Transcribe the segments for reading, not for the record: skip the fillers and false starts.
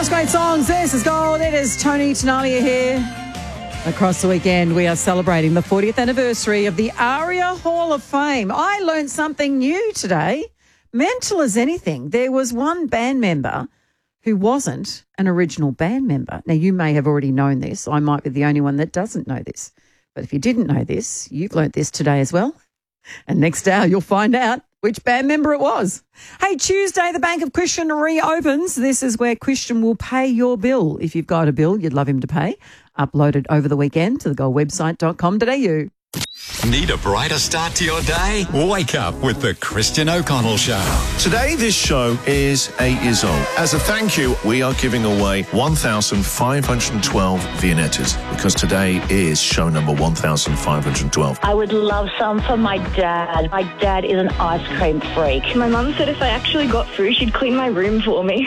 Such great songs. This is Gold. It is Tony Tenalia here. Across the weekend, we are celebrating the 40th anniversary of the ARIA Hall of Fame. I learned something new today. Mental as anything. There was one band member who wasn't an original band member. Now, you may have already known this. I might be the only one that doesn't know this. But if you didn't know this, you've learnt this today as well. And next hour, you'll find out which band member it was. Hey, Tuesday, the Bank of Christian reopens. This is where Christian will pay your bill. If you've got a bill you'd love him to pay, upload it over the weekend to thegoldwebsite.com.au. Need a brighter start to your day? Wake up with the Christian O'Connell Show. Today, this show is 8 years old. As a thank you, we are giving away 1,512 Viennettas because today is show number 1,512. I would love some for my dad. My dad is an ice cream freak. My mum said if I actually got through, she'd clean my room for me.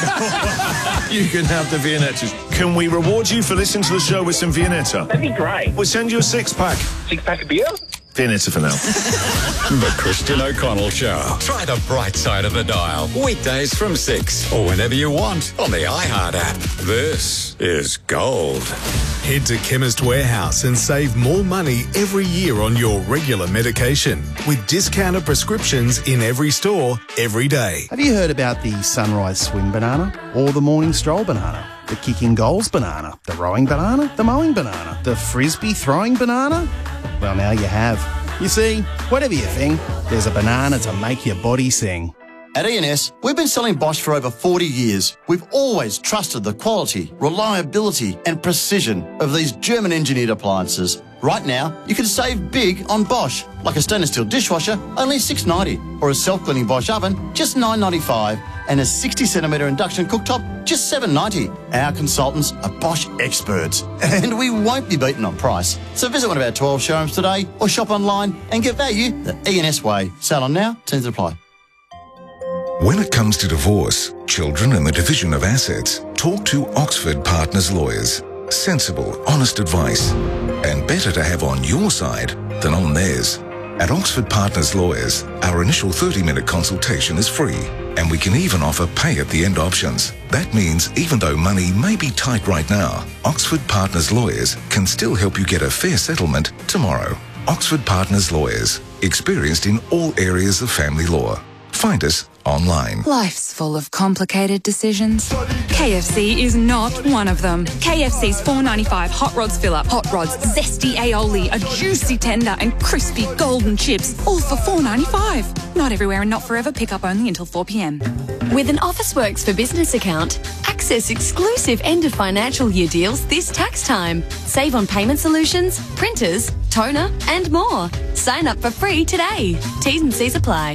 You can have the Viennettas. Can we reward you for listening to the show with some Viennetta? That'd be great. We'll send you a six-pack. Six-pack of beer? Viennetta for now. The Christian O'Connell Show. Try the bright side of the dial. Weekdays from 6 or whenever you want on the iHeart app. This is Gold. Head to Chemist Warehouse and save more money every year on your regular medication with discounted prescriptions in every store every day. Have you heard about the sunrise swing banana or the morning stroll banana? The kicking goals banana, the rowing banana, the mowing banana, the frisbee throwing banana? Well, now you have. You see, whatever you think, there's a banana to make your body sing. At E&S, we've been selling Bosch for over 40 years. We've always trusted the quality, reliability and precision of these German-engineered appliances. Right now, you can save big on Bosch, like a stainless steel dishwasher, only $6.90, or a self-cleaning Bosch oven, just $9.95, and a 60cm induction cooktop, just $7.90. Our consultants are Bosch experts, and we won't be beaten on price. So visit one of our 12 showrooms today, or shop online and get value the E&S way. Sale on now, terms apply. When it comes to divorce, children and the division of assets, talk to Oxford Partners Lawyers. Sensible, honest advice, and better to have on your side than on theirs. At Oxford Partners Lawyers, our initial 30-minute consultation is free, and we can even offer pay-at-the-end options. That means even though money may be tight right now, Oxford Partners Lawyers can still help you get a fair settlement tomorrow. Oxford Partners Lawyers, experienced in all areas of family law. Find us online. Life's full of complicated decisions. KFC is not one of them. KFC's $4.95 Hot Rods Fill-Up, Hot Rods, zesty aioli, a juicy tender and crispy golden chips, all for $4.95. Not everywhere and not forever. Pick up only until 4 p.m. With an Officeworks for Business account, access exclusive end of financial year deals this tax time. Save on payment solutions, printers, toner and more. Sign up for free today. T's and C's apply.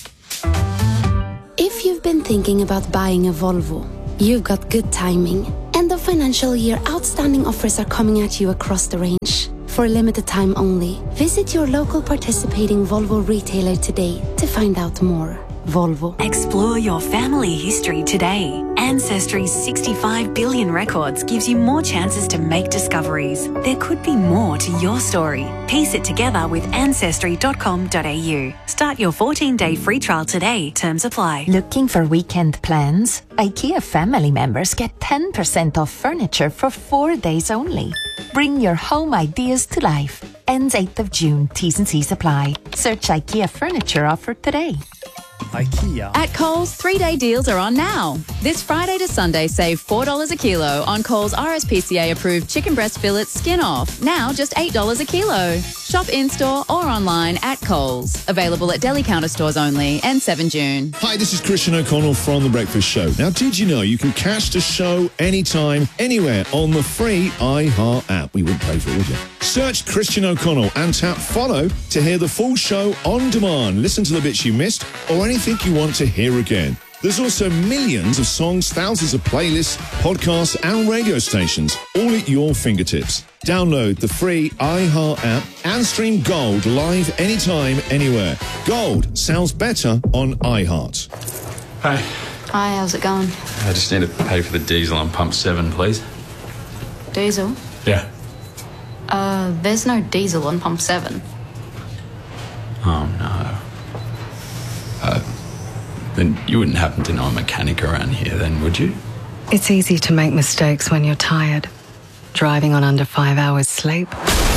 If you've been thinking about buying a Volvo, you've got good timing. End of financial year outstanding offers are coming at you across the range. For a limited time only, visit your local participating Volvo retailer today to find out more. Volvo. Explore your family history today. Ancestry's 65 billion records gives you more chances to make discoveries. There could be more to your story. Piece it together with ancestry.com.au. Start your 14-day free trial today. Terms apply. Looking for weekend plans? IKEA family members get 10% off furniture for 4 days only. Bring your home ideas to life. Ends 8th of June. T's and C's apply. Search IKEA furniture offer today. IKEA. At Coles, 3-day deals are on now. This Friday to Sunday, save $4 a kilo on Coles RSPCA-approved chicken breast fillets skin off. Now just $8 a kilo. Shop in-store or online at Coles. Available at deli counter stores only and 7 June. Hi, this is Christian O'Connell from The Breakfast Show. Now, did you know you can catch the show anytime, anywhere on the free iHeart app? We wouldn't pay for it, would you? Search Christian O'Connell and tap follow to hear the full show on demand. Listen to the bits you missed or anything you want to hear again. There's also millions of songs, thousands of playlists, podcasts and radio stations, all at your fingertips. Download the free iHeart app and stream Gold live anytime, anywhere. Gold sounds better on iHeart. Hi. Hi, how's it going? I just need to pay for the diesel on pump 7, please. Diesel? Yeah. There's no diesel on pump 7. Oh, no. Then you wouldn't happen to know a mechanic around here then, would you? It's easy to make mistakes when you're tired. Driving on under 5 hours sleep.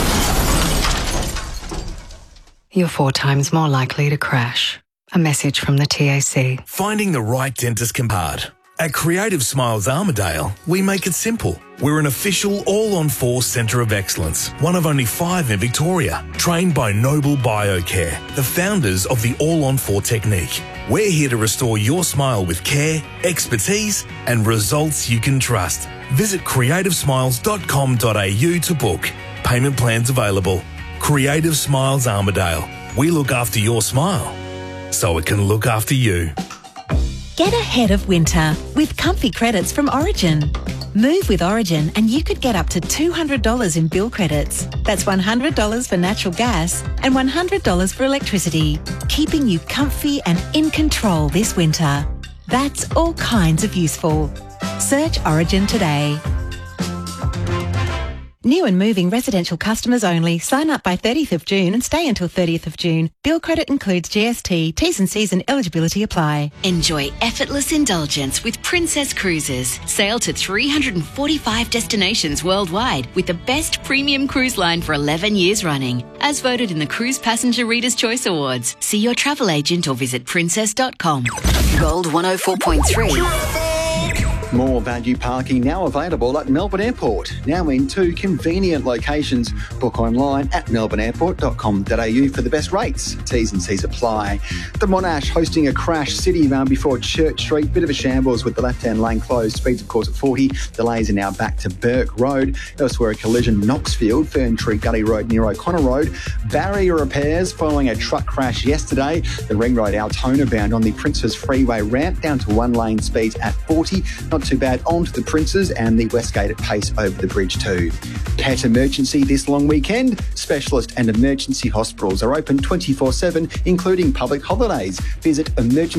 You're 4 times more likely to crash. A message from the TAC. Finding the right dentist can be hard. At Creative Smiles Armidale, we make it simple. We're an official all-on-4 centre of excellence, one of only 5 in Victoria, trained by Noble Biocare, the founders of the all-on-4 technique. We're here to restore your smile with care, expertise and results you can trust. Visit creativesmiles.com.au to book. Payment plans available. Creative Smiles Armidale. We look after your smile, so it can look after you. Get ahead of winter with comfy credits from Origin. Move with Origin and you could get up to $200 in bill credits. That's $100 for natural gas and $100 for electricity, keeping you comfy and in control this winter. That's all kinds of useful. Search Origin today. New and moving residential customers only. Sign up by 30th of June and stay until 30th of June. Bill credit includes GST. T's and C's and eligibility apply. Enjoy effortless indulgence with Princess Cruises. Sail to 345 destinations worldwide with the best premium cruise line for 11 years running. As voted in the Cruise Passenger Reader's Choice Awards. See your travel agent or visit princess.com. Gold 104.3. More value parking now available at Melbourne Airport, now in 2 convenient locations. Book online at melbourneairport.com.au for the best rates. T's and C's apply. The Monash hosting a crash city before Church Street. Bit of a shambles with the left-hand lane closed. Speeds, of course, at 40. Delays are now back to Burke Road. Elsewhere, a collision Knoxfield, Fern Tree Gully Road near O'Connor Road. Barrier repairs following a truck crash yesterday. The Ring Road Altona bound on the Princes Freeway ramp down to 1 lane speeds at 40. Not too bad onto the Princes and the Westgate at pace over the bridge too. Pet emergency this long weekend. Specialist and emergency hospitals are open 24/7, including public holidays. Visit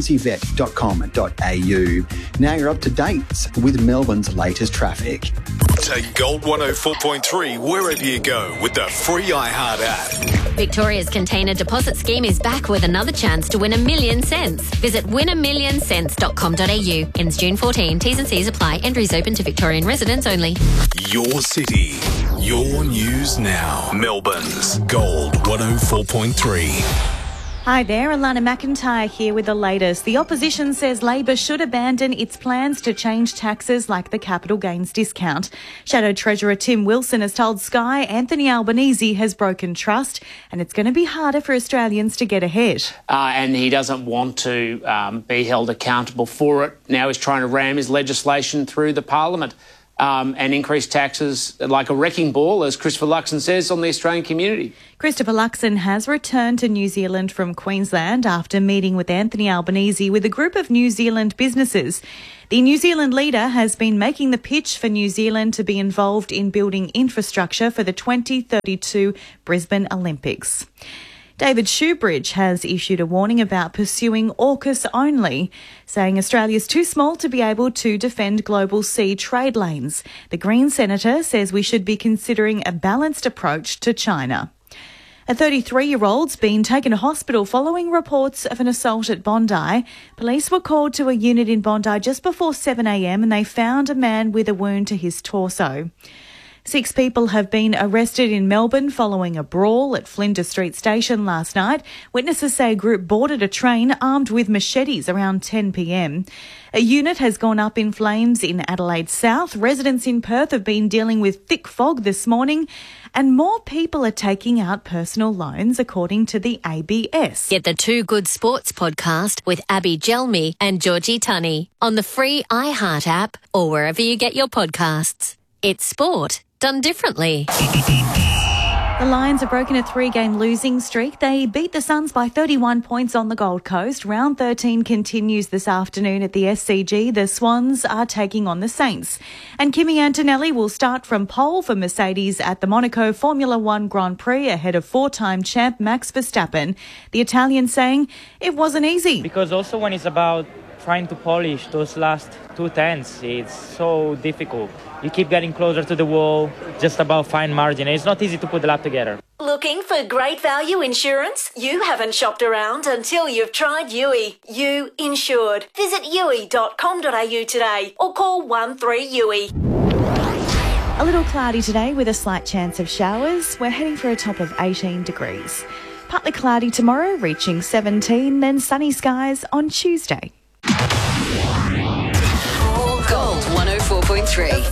emergencyvet.com.au. Now you're up to date with Melbourne's latest traffic. Take Gold 104.3 wherever you go with the free iHeart app. Victoria's container deposit scheme is back with another chance to win $1 million cents. Visit winamillion.com.au. Ends June 14. T's and C's apply. Entries open to Victorian residents only. Your city, your news now. Melbourne's Gold 104.3. Hi there, Alana McIntyre here with the latest. The opposition says Labor should abandon its plans to change taxes like the capital gains discount. Shadow Treasurer Tim Wilson has told Sky Anthony Albanese has broken trust and it's going to be harder for Australians to get ahead. And he doesn't want to be held accountable for it. Now he's trying to ram his legislation through the Parliament. And increase taxes like a wrecking ball, as Christopher Luxon says, on the Australian community. Christopher Luxon has returned to New Zealand from Queensland after meeting with Anthony Albanese with a group of New Zealand businesses. The New Zealand leader has been making the pitch for New Zealand to be involved in building infrastructure for the 2032 Brisbane Olympics. David Shoebridge has issued a warning about pursuing AUKUS only, saying Australia's too small to be able to defend global sea trade lanes. The Green Senator says we should be considering a balanced approach to China. A 33-year-old's been taken to hospital following reports of an assault at Bondi. Police were called to a unit in Bondi just before 7 a.m. and they found a man with a wound to his torso. 6 people have been arrested in Melbourne following a brawl at Flinders Street Station last night. Witnesses say a group boarded a train armed with machetes around 10 p.m. A unit has gone up in flames in Adelaide South. Residents in Perth have been dealing with thick fog this morning, and more people are taking out personal loans, according to the ABS. Get the Too Good Sports podcast with Abby Gelmi and Georgie Tunney on the free iHeart app or wherever you get your podcasts. It's sport done differently. The Lions have broken a 3-game losing streak. They beat the Suns by 31 points on the Gold Coast. Round 13 continues this afternoon at the SCG. The Swans are taking on the Saints. And Kimi Antonelli will start from pole for Mercedes at the Monaco Formula One Grand Prix ahead of 4-time champ Max Verstappen. The Italian saying it wasn't easy. Because also when it's about trying to polish those last 2 tenths, it's so difficult. You keep getting closer to the wall, just about fine margin. It's not easy to put the lap together. Looking for great value insurance? You haven't shopped around until you've tried Yui. You insured. Visit yui.com.au today or call 13-YUI. A little cloudy today with a slight chance of showers. We're heading for a top of 18 degrees. Partly cloudy tomorrow, reaching 17, then sunny skies on Tuesday. Gold 104.3.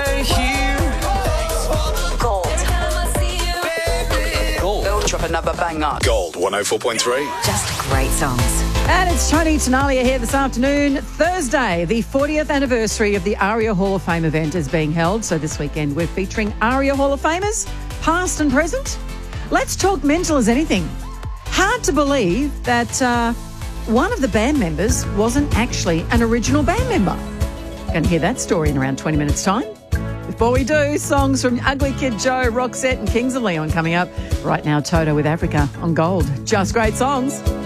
Gold. Drop another banger. Gold 104.3. Just great songs. And it's Tony Tenalia here this afternoon. Thursday, the 40th anniversary of the ARIA Hall of Fame event is being held. So this weekend we're featuring ARIA Hall of Famers, past and present. Let's talk mental as anything. Hard to believe that one of the band members wasn't actually an original band member. Going to hear that story in around 20 minutes' time. Before we do, songs from Ugly Kid Joe, Roxette and Kings of Leon coming up. Right now, Toto with Africa on Gold. Just great songs.